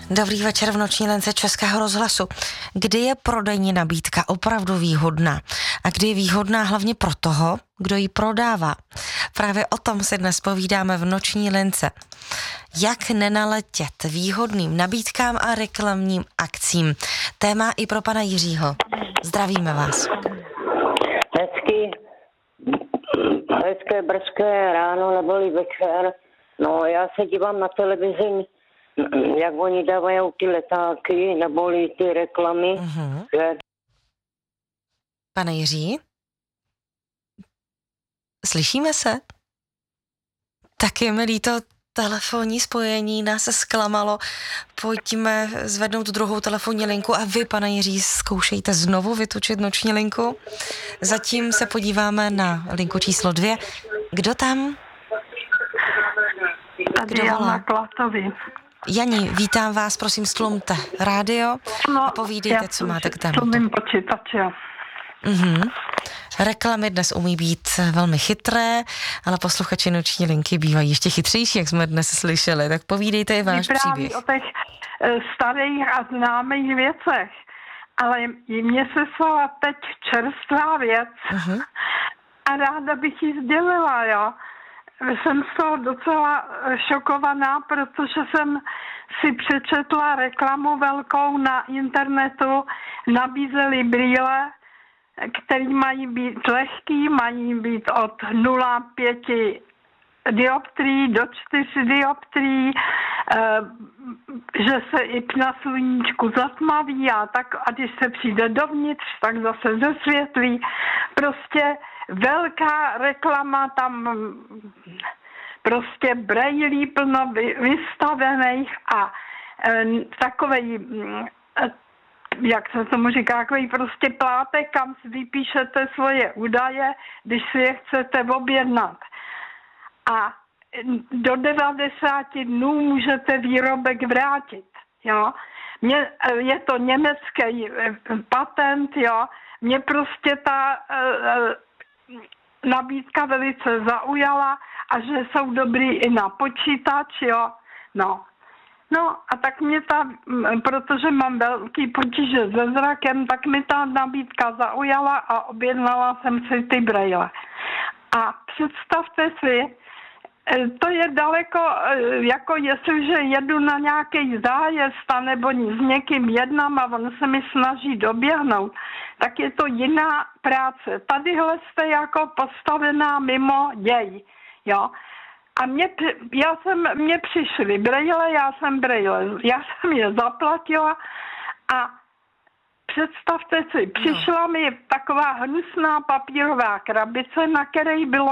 Dobrý večer v noční lence Českého rozhlasu. Kdy je prodejní nabídka opravdu výhodná a kdy je výhodná hlavně pro toho, kdo ji prodává? Právě o tom si dnes povídáme v noční lince. Jak nenaletět výhodným nabídkám a reklamním akcím? Téma i pro pana Jiřího. Zdravíme vás. Hezké brzké ráno neboli večer. No, já se dívám na televizi, jak oni dávají ty letáky neboli ty reklamy. Že... Pane Jiří? Slyšíme se? Tak je mi líto, telefonní spojení nás zklamalo. Pojďme zvednout druhou telefonní linku a vy, pane Jiří, zkoušejte znovu vytočit noční linku. Zatím se podíváme na linku číslo 2. Kdo tam? Tady Jana Klatovi. Jani, vítám vás, prosím, stlumte rádio a povídejte, co máte k tématu. Stlumím počítače. Reklamy dnes umí být velmi chytré, ale posluchači noční linky bývají ještě chytřejší, jak jsme dnes slyšeli. Tak povídejte i váš příběh. O těch starých a známých věcech, ale mně se stala teď čerstvá věc a ráda bych ji sdělila, jo. Jsem z toho docela šokovaná, protože jsem si přečetla reklamu velkou na internetu, nabízeli brýle, který mají být lehký, mají být od 0,5 dioptrií do 4 dioptrií, že se i na sluníčku zatmaví a tak, a když se přijde dovnitř, tak zase zesvětlí. Prostě velká reklama, tam prostě brejlí plno vystavených a takovej, jak se tomu říká, takový prostě plátek, kam si vypíšete svoje údaje, když si je chcete objednat. A do 90 dnů můžete výrobek vrátit, jo. Je to německý patent, jo. Mě prostě ta nabídka velice zaujala a že jsou dobrý i na počítač, jo. No a tak mě protože mám velký potíže se zrakem, tak mi ta nabídka zaujala a objednala jsem si ty brejle. A představte si, to je daleko, jako jestliže jedu na nějaký zájezd nebo s někým jednám a on se mi snaží doběhnout, tak je to jiná práce. Tadyhle jste jako postavená mimo děj, jo. A mně přišly brejle, já jsem je zaplatila a představte si, přišla mi taková hnusná papírová krabice, na které bylo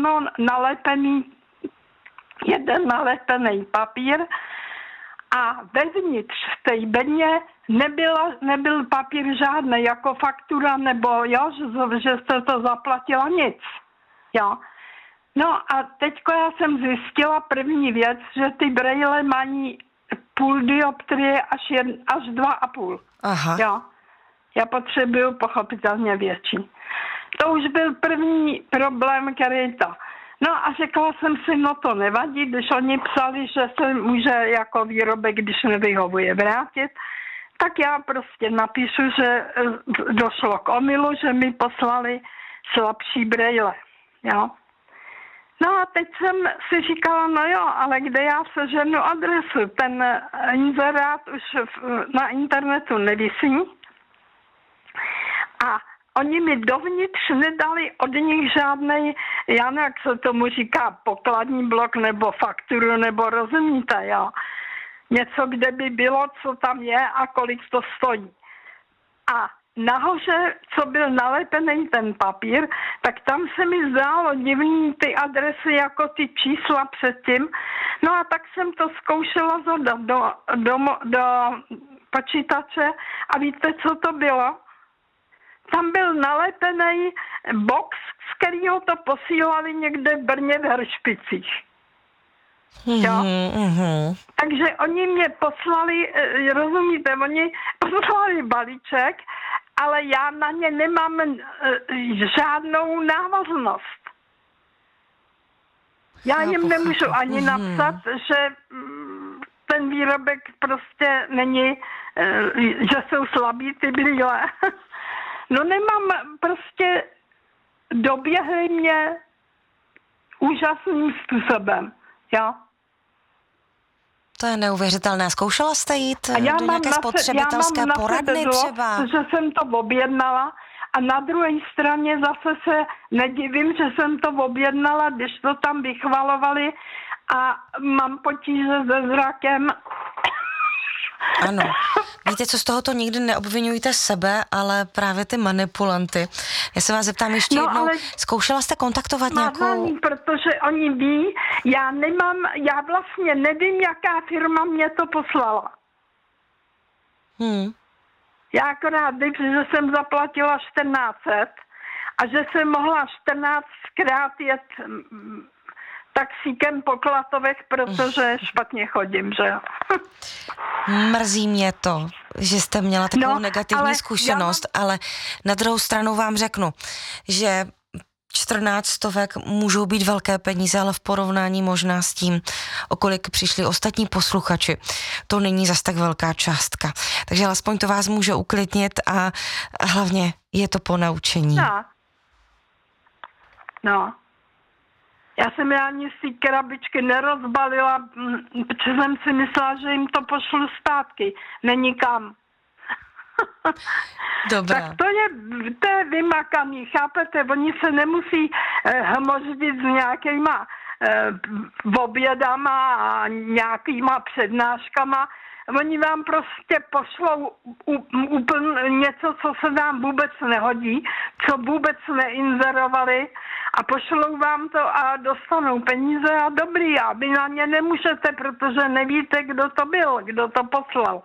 jeden nalepený papír a vevnitř v té bedně nebyl papír žádný, jako faktura nebo že jste to zaplatila, nic, jo. No a teďko já jsem zjistila první věc, že ty brejle mají půl dioptrie až 2,5. Aha. Jo. Já potřebuju pochopitelně větší. To už byl první problém, který to. No a řekla jsem si, no to nevadí, když oni psali, že se může jako výrobek, když nevyhovuje, vrátit, tak já prostě napíšu, že došlo k omylu, že mi poslali slabší brejle, jo. No a teď jsem si říkala, no jo, ale kde já seženu adresu? Ten inzerát už na internetu nevisí a oni mi dovnitř nedali od nich žádnej, já nevím, jak se tomu říká, pokladní blok nebo fakturu, nebo rozumíte, jo. Něco, kde by bylo, co tam je a kolik to stojí. A nahoře, co byl nalepený ten papír, tak tam se mi zdálo divný ty adresy jako ty čísla předtím. No a tak jsem to zkoušela zadat do počítače a víte, co to bylo? Tam byl nalepený box, z kterého to posílali někde v Brně v Hršpicích. Jo? Takže oni mě poslali, rozumíte, oni poslali balíček, ale já na ně nemám žádnou návaznost. Já jim nemůžu ani napsat, že ten ten výrobek prostě není, že jsou slabý ty brýle. No nemám, prostě doběhly mě úžasným způsobem, jo. To je neuvěřitelné. Zkoušela jste jít do nějaké spotřebitelské poradny třeba? Že jsem to objednala a na druhé straně zase se nedivím, že jsem to objednala, když to tam vychvalovali a mám potíže se zrakem. Ano. Víte, co z tohoto nikdy neobvinujte sebe, ale právě ty manipulanty. Já se vás zeptám ještě jednou, zkoušela jste kontaktovat nějakou... Protože oni ví, já vlastně nevím, jaká firma mě to poslala. Já akorát vím, že jsem zaplatila 1400 a že jsem mohla 14krát jet taxíkem po Klatovech, protože špatně chodím, že jo. Mrzí mě to, že jste měla takovou negativní zkušenost, ale na druhou stranu vám řeknu, že 1400 můžou být velké peníze, ale v porovnání možná s tím, o kolik přišli ostatní posluchači, to není zas tak velká částka. Takže alespoň to vás může uklidnit a hlavně je to ponaučení. No. Já jsem ani z té krabičky nerozbalila, protože jsem si myslela, že jim to pošlu zpátky. Není kam. Dobrá. Tak to je vymakaný, chápete? Oni se nemusí hmoždit s nějakýma obědama a nějakýma přednáškama. Oni vám prostě pošlou úplně něco, co se vám vůbec nehodí, co vůbec neinzerovali a pošlou vám to a dostanou peníze a dobrý. A vy na ně nemůžete, protože nevíte, kdo to byl, kdo to poslal.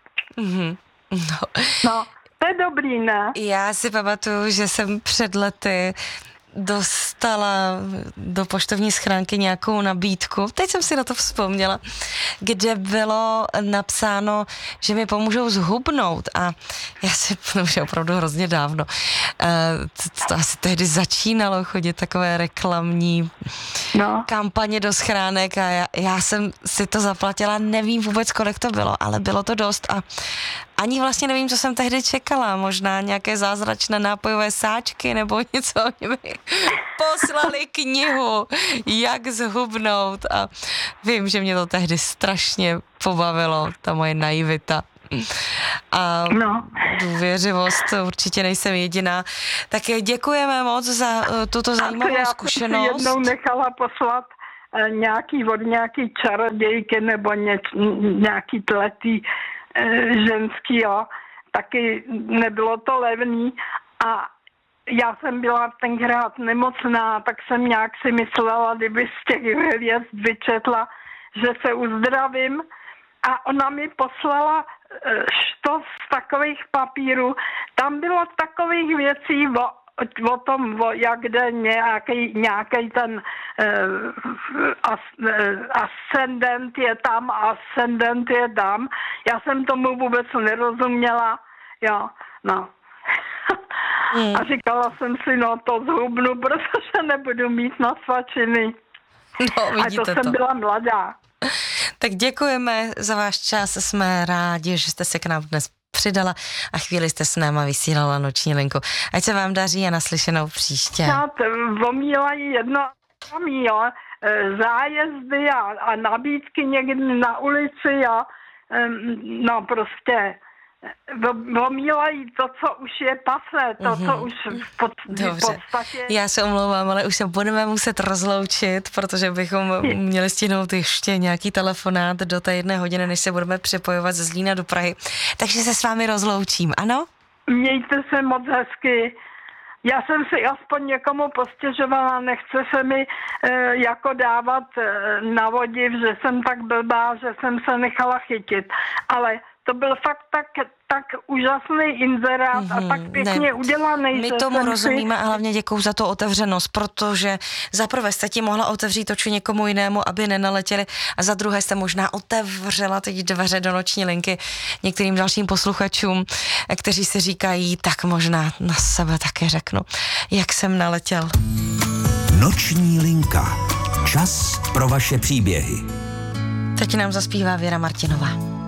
No, to je dobrý, ne? Já si pamatuju, že jsem před lety dostala do poštovní schránky nějakou nabídku, teď jsem si na to vzpomněla, kde bylo napsáno, že mi pomůžou zhubnout a já si že opravdu hrozně dávno. To asi tehdy začínalo chodit takové reklamní kampaně do schránek a já jsem si to zaplatila, nevím vůbec, kolik to bylo, ale bylo to dost a ani vlastně nevím, co jsem tehdy čekala, možná nějaké zázračné nápojové sáčky nebo něco, oni mi poslali knihu, jak zhubnout a vím, že mě to tehdy strašně pobavilo, ta moje naivita. A důvěřivost, určitě nejsem jediná. Tak děkujeme moc za tuto zajímavou zkušenost. Já jsem si jednou nechala poslat od nějaký čarodějky nebo nějaký tletý ženský, jo. Taky nebylo to levný a já jsem byla tenkrát nemocná, tak jsem nějak si myslela, kdyby z těch hvězd vyčetla, že se uzdravím a ona mi poslala štos takových papírů. Tam bylo takových věcí o tom, jak jde nějaký ten ascendent je tam, ascendent je tam. Já jsem tomu vůbec nerozuměla, jo, no. A říkala jsem si, to zhubnu, protože nebudu mít na svačiny. No, vidíte a to jsem byla mladá. Tak děkujeme za váš čas, jsme rádi, že jste se k nám dnes přidala a chvíli jste s náma vysílala noční linku. Ať se vám daří a naslyšenou příště. Omílají jedno zájezdy a nabídky někdy na ulici, jo. No prostě omílají to, co už je pase, co už v podstatě... Já se omlouvám, ale už se budeme muset rozloučit, protože bychom měli stihnout ještě nějaký telefonát do té 1 hodiny, než se budeme přepojovat ze Zlína do Prahy. Takže se s vámi rozloučím, ano? Mějte se moc hezky. Já jsem si aspoň někomu postěžovala, nechce se mi jako dávat na vodiv, že jsem tak blbá, že jsem se nechala chytit. Ale to byl fakt tak úžasný inzerát a tak pěkně udělaný. My tomu rozumíme a hlavně děkuju za tu otevřenost, protože za prvé jste ti mohla otevřít oči někomu jinému, aby nenaletěli a za druhé jste možná otevřela teď dveře do noční linky některým dalším posluchačům, kteří si říkají, tak možná na sebe také řeknu, jak jsem naletěl. Noční linka. Čas pro vaše příběhy. Teď nám zaspívá Věra Martinová.